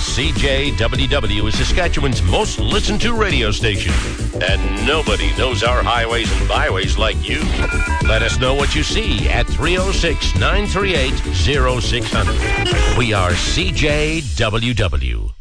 CJWW is Saskatchewan's most listened to radio station. And nobody knows our highways and byways like you. Let us know what you see at 306-938-0600. We are CJWW.